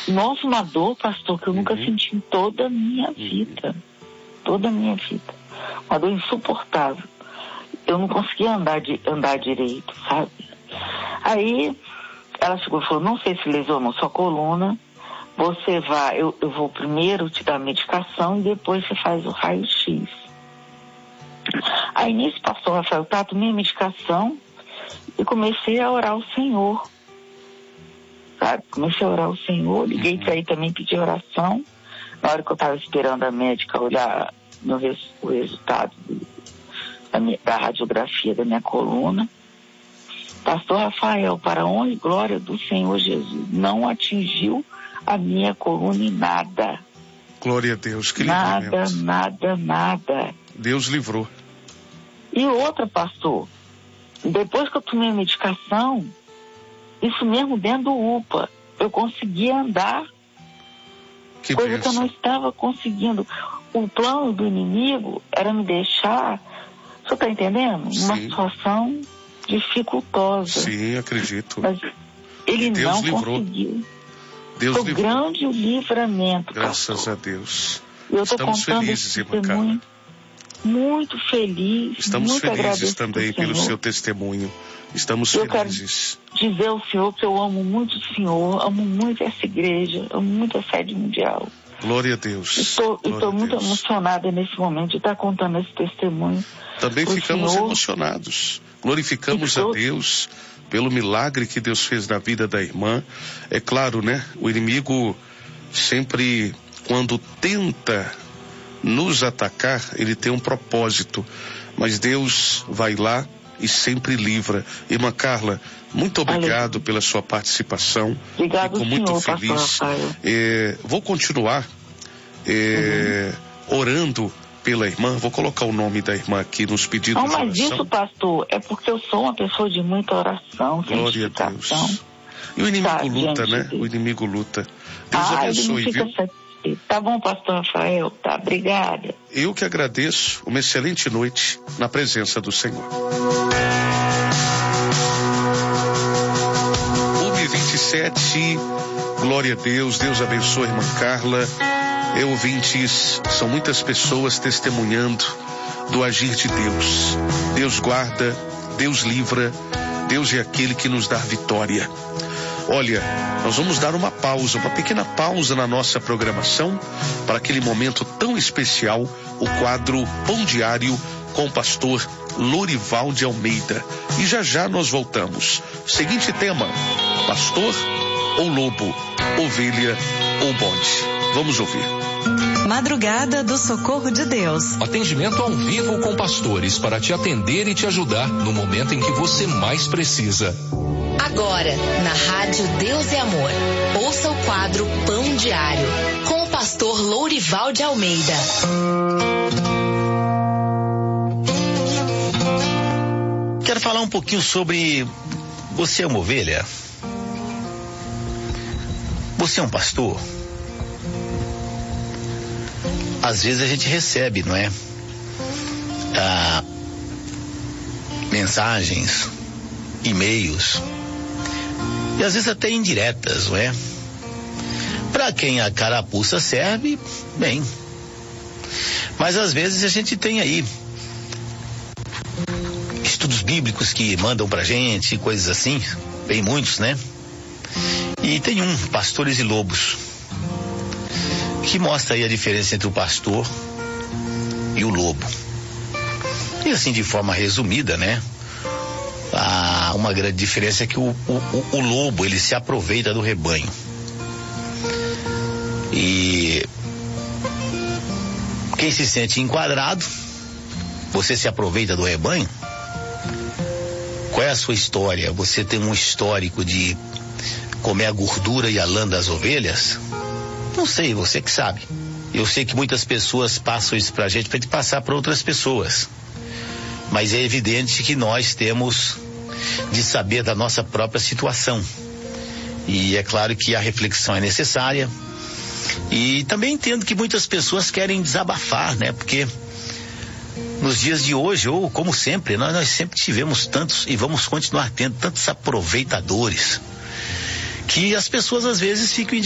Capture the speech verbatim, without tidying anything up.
Nossa, uma dor, pastor, que eu nunca Uhum. senti em toda a minha vida. Uhum. Toda a minha vida. Uma dor insuportável. Eu não conseguia andar, de, andar direito, sabe? Aí, ela chegou e falou, não sei se lesionou sua coluna, você vai, eu, eu vou primeiro te dar medicação e depois você faz o raio-x. Aí, nisso, pastor Rafael, tá, tomei a medicação e comecei a orar ao Senhor. Sabe? Comecei a orar ao Senhor, liguei para ele também, pedi oração. Na hora que eu estava esperando a médica olhar no res, o resultado do, da, minha, da radiografia da minha coluna, pastor Rafael, para honra e glória do Senhor Jesus, não atingiu a minha coluna em nada. Glória a Deus, que Nada, livramento. nada, nada. Deus livrou. E outra, pastor, depois que eu tomei a medicação, isso mesmo dentro do U P A, eu consegui andar, Que coisa que eu não bênção. estava conseguindo. O plano do inimigo era me deixar, você está entendendo? Uma Sim. situação dificultosa. Sim, acredito. Mas ele Deus não livrou. conseguiu. Deus Foi livrou. grande o livramento, Graças pastor. a Deus. Eu estou Estamos contando felizes, esse irmã testemunho, muito feliz, Estamos muito felizes agradecido também ao pelo Senhor. seu testemunho. Estamos Eu quero felizes. dizer ao Senhor que eu amo muito o Senhor, amo muito essa igreja, amo muito a sede mundial. Glória a Deus. Estou, Glória estou a muito Deus. emocionada nesse momento de estar contando esse testemunho. Também pro ficamos Senhor. emocionados. Glorificamos E a todos- Deus pelo milagre que Deus fez na vida da irmã. É claro, né? O inimigo sempre, quando tenta nos atacar, ele tem um propósito. Mas Deus vai lá e sempre livra. Irmã Carla, muito obrigado pela sua participação. Obrigado, Fico muito senhor, feliz. pastor Rafael. É, vou continuar é, uhum. orando pela irmã. Vou colocar o nome da irmã aqui nos pedidos Não, de mas oração. isso, pastor, é porque eu sou uma pessoa de muita oração, Glória a santificação. Deus. E o inimigo Tá, luta, diante né? de- O inimigo luta. Deus Ah, abençoe, ele não fica viu? satisfeito. Tá bom, pastor Rafael, tá, obrigada. Eu que agradeço. Uma excelente noite na presença do Senhor. uma e vinte e sete, glória a Deus, Deus abençoe a irmã Carla. É, ouvintes, são muitas pessoas testemunhando do agir de Deus. Deus guarda, Deus livra, Deus é aquele que nos dá vitória. Olha, nós vamos dar uma pausa, uma pequena pausa na nossa programação para aquele momento tão especial, o quadro Pão Diário com o pastor Lorival de Almeida. E já já nós voltamos. Seguinte tema: pastor ou lobo, ovelha ou bode? Vamos ouvir. Madrugada do Socorro de Deus. Atendimento ao vivo com pastores para te atender e te ajudar no momento em que você mais precisa. Agora, na Rádio Deus é Amor, ouça o quadro Pão Diário, com o pastor Lourival de Almeida. Quero falar um pouquinho sobre você é uma ovelha? Você é um pastor? Às vezes a gente recebe, não é? Ah, mensagens, e-mails, e às vezes até indiretas, não é? Para quem a carapuça serve, bem. Mas às vezes a gente tem aí estudos bíblicos que mandam pra gente, coisas assim, bem muitos, né? E tem um, Pastores e Lobos, que mostra aí a diferença entre o pastor e o lobo. E assim, de forma resumida, né? Ah, uma grande diferença é que o, o, o lobo, ele se aproveita do rebanho. E quem se sente enquadrado, você se aproveita do rebanho? Qual é a sua história? Você tem um histórico de comer a gordura e a lã das ovelhas? Não sei, você que sabe. Eu sei que muitas pessoas passam isso pra gente, pra gente passar para outras pessoas. Mas é evidente que nós temos de saber da nossa própria situação. E é claro que a reflexão é necessária. E também entendo que muitas pessoas querem desabafar, né? Porque nos dias de hoje, ou como sempre, nós, nós sempre tivemos tantos e vamos continuar tendo tantos aproveitadores, que as pessoas às vezes ficam